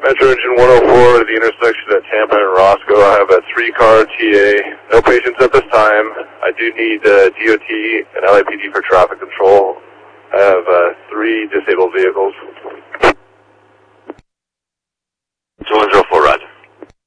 Metro Engine 104 to the intersection at Tampa and Roscoe. I have a 3-car TA. No patients at this time. I do need DOT and LAPD for traffic control. I have 3 disabled vehicles.